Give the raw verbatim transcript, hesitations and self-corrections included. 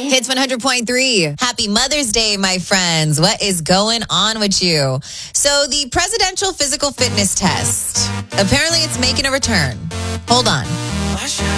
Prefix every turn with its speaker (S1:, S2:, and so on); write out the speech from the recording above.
S1: Hits one hundred point three. Happy Mother's Day, my friends. What is going on with you? So the presidential physical fitness test, apparently it's making a return. Hold on.